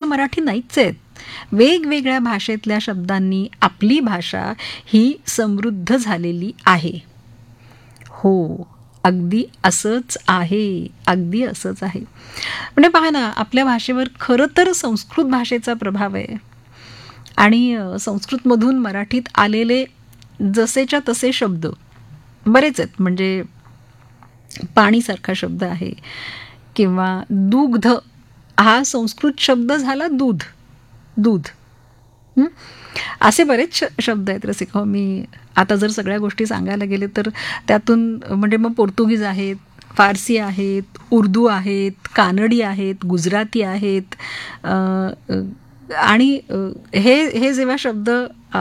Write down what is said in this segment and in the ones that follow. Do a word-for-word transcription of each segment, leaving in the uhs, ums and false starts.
मराठी नाहीच आहेत. वेगवेगळ्या भाषेतल्या शब्दांनी आपली भाषा ही समृद्ध झालेली आहे. हो, अगदी असंच आहे, अगदी असंच आहे. म्हणजे पहा ना, आपल्या भाषेवर खरं तर संस्कृत भाषेचा प्रभाव आहे आणि संस्कृतमधून मराठीत आलेले जसेच्या तसे शब्द बरेच आहेत. म्हणजे पाणीसारखा शब्द आहे किंवा दुग्ध हा संस्कृत शब्द झाला दूध, दूध असे बरेच श शब्द आहेत रसिक. हो, मी आता जर सगळ्या गोष्टी सांगायला गेले तर त्यातून म्हणजे मग पोर्तुगीज आहेत, फारसी आहेत, उर्दू आहेत, कानडी आहेत, गुजराती आहेत आणि हे हे जेव्हा शब्द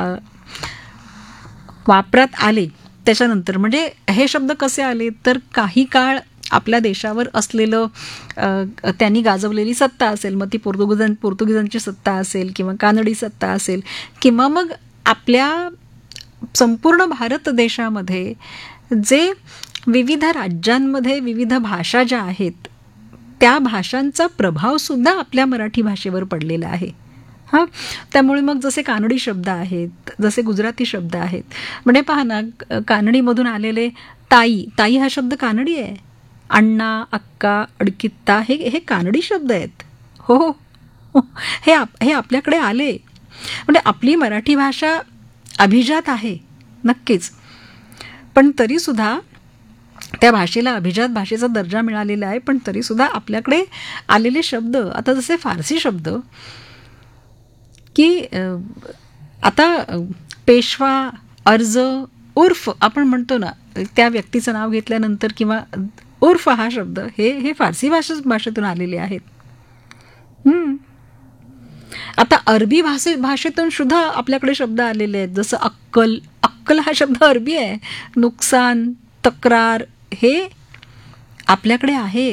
वापरात आले त्याच्यानंतर म्हणजे हे शब्द कसे आले तर काही काळ आपल्या देशावर असलेलं त्यांनी गाजवलेली सत्ता असेल, मग ती पोर्तुगीजां पोर्तुगीजांची सत्ता असेल किंवा कानडी सत्ता असेल किंवा मग आपल्या संपूर्ण भारत देशामध्ये जे विविध राज्यांमध्ये विविध भाषा ज्या आहेत त्या भाषांचा प्रभावसुद्धा आपल्या मराठी भाषेवर पडलेला आहे. हां, त्यामुळे मग जसे कानडी शब्द आहेत, जसे गुजराती शब्द आहेत. म्हणजे पहा ना, कानडीमधून आलेले ताई, ताई हा शब्द कानडी आहे. अण्णा, अक्का, अडकित्ता हे हे कानडी शब्द आहेत. हो हो, हे आप हे आपल्याकडे आले. म्हणजे आपली मराठी भाषा अभिजात आहे नक्कीच, पण तरीसुद्धा त्या भाषेला अभिजात भाषेचा दर्जा मिळालेला आहे. पण तरीसुद्धा आपल्याकडे आलेले शब्द आता जसे फारसी शब्द की आता पेशवा, अर्ज, उर्फ आपण म्हणतो ना, त्या व्यक्तीचं नाव घेतल्यानंतर किंवा उर्फ हा शब्द हे हे फारसी भाषे भाषेतून आलेले आहेत. आता अरबी भाषे भाषेतून सुद्धा आपल्याकडे शब्द आलेले आहेत, जसं अक्कल. अक्कल हा शब्द अरबी आहे. नुकसान, तक्रार हे आपल्याकडे आहेत.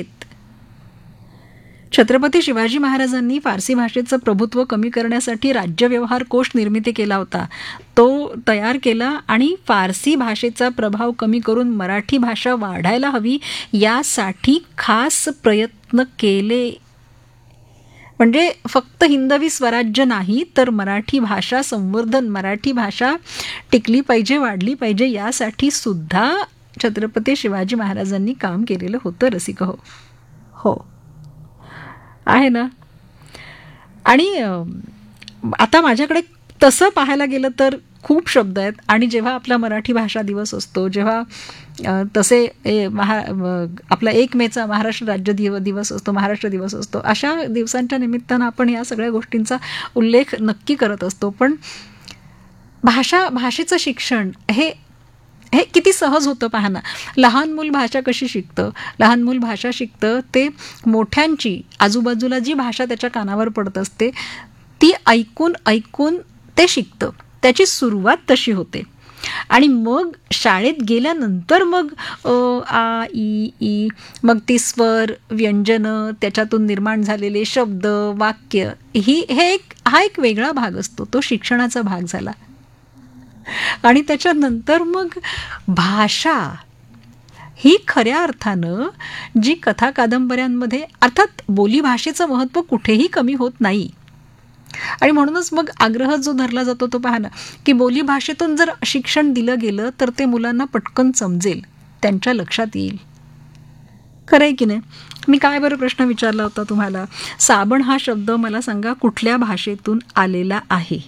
छत्रपती शिवाजी महाराजांनी फारसी भाषेचं प्रभुत्व कमी करण्यासाठी राज्य व्यवहार कोश निर्मिती केला होता. तो तयार केला आणि फारसी भाषेचा प्रभाव कमी करून मराठी भाषा वाढायला हवी यासाठी खास प्रयत्न केले. म्हणजे फक्त हिंदवी स्वराज्य नाही तर मराठी भाषा संवर्धन, मराठी भाषा टिकली पाहिजे, वाढली पाहिजे यासाठी सुद्धा छत्रपती शिवाजी महाराजांनी काम केलेलं होतं रसिक. हो हो आहे ना. आणि आता माझ्याकडे तसं पाहायला गेलं तर खूप शब्द आहेत. आणि जेव्हा आपला मराठी भाषा दिवस असतो, जेव्हा तसे महा आपला एक मेचा महाराष्ट्र राज्य दिव दिवस असतो, महाराष्ट्र दिवस असतो, अशा दिवसांच्या निमित्तानं आपण या सगळ्या गोष्टींचा उल्लेख नक्की करत असतो. पण भाषा भाषेचं शिक्षण हे हे किती सहज होतं पहा ना. लहान मूल भाषा कशी शिकतं? लहान मूल भाषा शिकतं ते मोठ्यांची आजूबाजूला जी भाषा त्याच्या कानावर पडत असते ती ऐकून ऐकून ते शिकतं. त्याची सुरुवात तशी होते आणि मग शाळेत गेल्यानंतर मग आ ई ई मग ती स्वर, व्यंजनं, त्याच्यातून निर्माण झालेले शब्द, वाक्य ही हे एक हा एक वेगळा भाग असतो. तो शिक्षणाचा भाग झाला. आणि त्याच्यानंतर मग भाषा ही खऱ्या अर्थानं जी कथा कादंबऱ्यांमध्ये, अर्थात बोलीभाषेचं महत्त्व कुठेही कमी होत नाही. आणि म्हणूनच मग आग्रह जो धरला जातो तो पहा ना, की बोलीभाषेतून जर शिक्षण दिलं गेलं तर ते मुलांना पटकन समजेल, त्यांच्या लक्षात येईल. खरं आहे की नाही? मी काय बरं प्रश्न विचारला होता तुम्हाला? साबण हा शब्द मला सांगा कुठल्या भाषेतून आलेला आहे?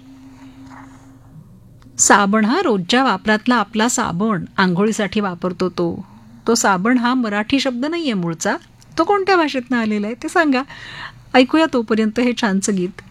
साबण हा रोजच्या वापरातला आपला साबण, आंघोळीसाठी वापरतो तो तो साबण हा मराठी शब्द नाही आहे मूळचा. तो कोणत्या भाषेतनं आलेला आहे ते सांगा. ऐकूया तोपर्यंत हे छानसं गीत.